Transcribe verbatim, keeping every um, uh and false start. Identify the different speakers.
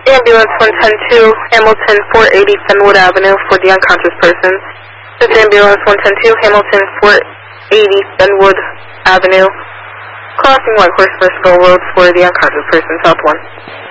Speaker 1: Ambulance one ten two, Hamilton four eighty Fenwood Avenue for the unconscious person. This is Ambulance one ten two, Hamilton four eighty Fenwood Avenue, crossing White Horse Municipal Road for the unconscious person, South one.